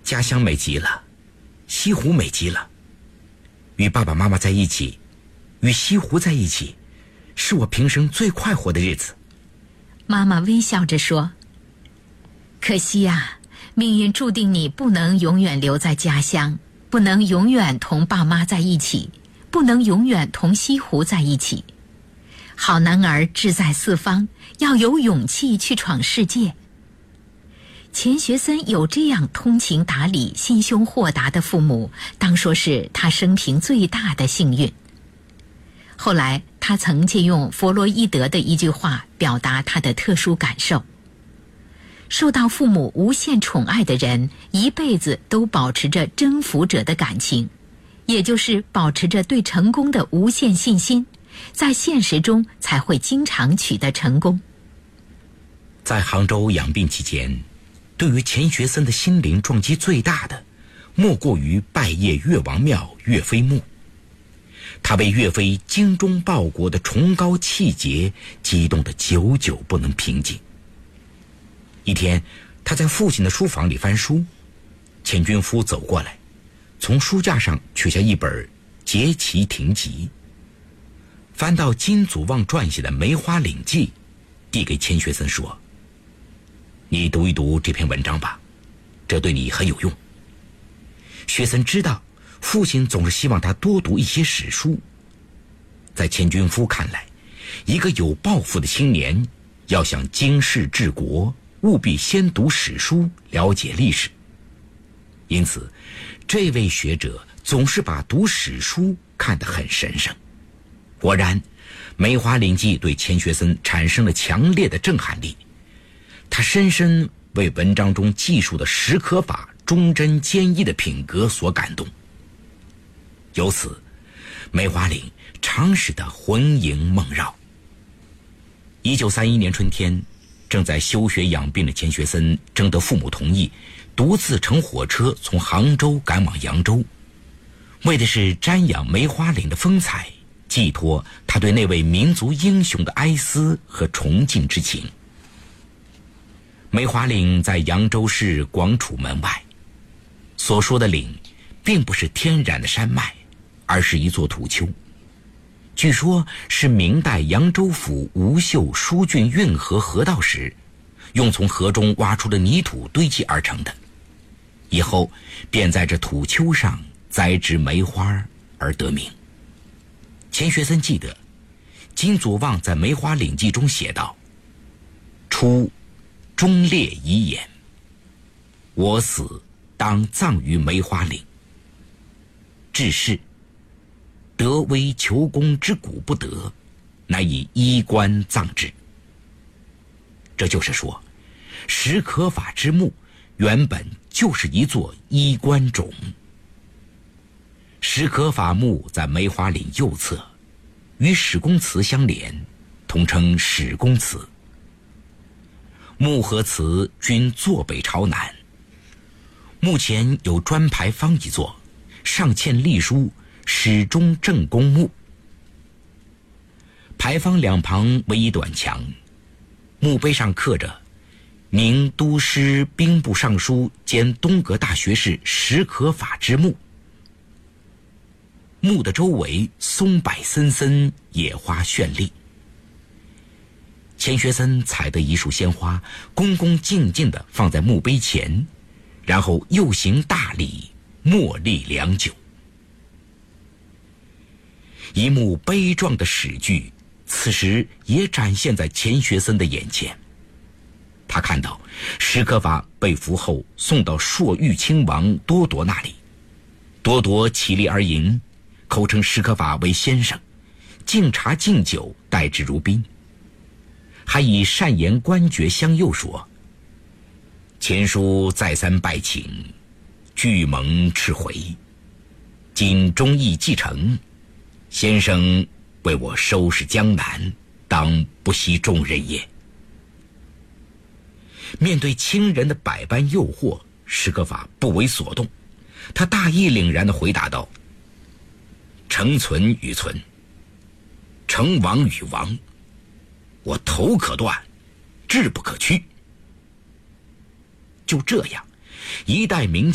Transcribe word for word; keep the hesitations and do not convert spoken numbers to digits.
家乡美极了，西湖美极了。与爸爸妈妈在一起，与西湖在一起，是我平生最快活的日子。 妈妈微笑着说：可惜呀，命运注定你不能永远留在家乡，不能永远同爸妈在一起，不能永远同西湖在一起。好男儿志在四方，要有勇气去闯世界。钱学森有这样通情达理、心胸豁达的父母，当说是他生平最大的幸运。后来他曾借用弗洛伊德的一句话表达他的特殊感受：受到父母无限宠爱的人，一辈子都保持着征服者的感情，也就是保持着对成功的无限信心，在现实中才会经常取得成功。 在杭州养病期间，对于钱学森的心灵撞击最大的，莫过于拜谒岳王庙岳飞墓。他被岳飞精忠报国的崇高气节激动得久久不能平静。一天，他在父亲的书房里翻书，钱军夫走过来，从书架上取下一本《节其亭集》，翻到金祖望撰写的《梅花岭记》，递给钱学森说：你读一读这篇文章吧，这对你很有用。学森知道父亲总是希望他多读一些史书，在钱军夫看来，一个有抱负的青年要想经世治国，务必先读史书，了解历史。因此这位学者总是把读史书看得很神圣。果然，《梅花岭记》对钱学森产生了强烈的震撼力，他深深为文章中记述的史可法忠贞坚毅的品格所感动。由此，梅花岭常使他魂萦梦绕。一九三一年春天，正在休学养病的钱学森征得父母同意，独自乘火车从杭州赶往扬州，为的是瞻仰梅花岭的风采，寄托他对那位民族英雄的哀思和崇敬之情。梅花岭在扬州市广楚门外，所说的岭并不是天然的山脉，而是一座土丘，据说是明代扬州府吴秀疏浚运河河道时，用从河中挖出的泥土堆积而成的，以后便在这土丘上栽植梅花而得名。钱学森记得，金祖望在《梅花岭记》中写道：初忠烈遗言，我死当葬于梅花岭。至是得为求功之骨不得，乃以衣冠葬之。这就是说，史可法之墓原本就是一座衣冠冢。史可法墓在梅花岭右侧，与史公祠相连，统称史公祠。墓和祠均坐北朝南，墓前有砖牌坊一座，上嵌隶书史中正公墓。牌坊两旁为一短墙，墓碑上刻着明都师兵部尚书兼东阁大学士史可法之墓。墓的周围松柏森森，野花绚丽。钱学森采得一束鲜花，恭恭敬敬地放在墓碑前，然后又行大礼，默立良久。一幕悲壮的史剧此时也展现在钱学森的眼前。他看到史可法被俘后送到朔玉亲王多铎那里，多铎起立而迎，口称史可法为先生，敬茶敬酒，待之如宾，还以善言官爵相诱说：钱叔再三拜请，俱蒙斥回，今忠义既成，先生为我收拾江南，当不惜重任也。面对亲人的百般诱惑，史可法不为所动，他大义凛然地回答道：诚存与存，诚亡与亡，我头可断，志不可屈。就这样，一代名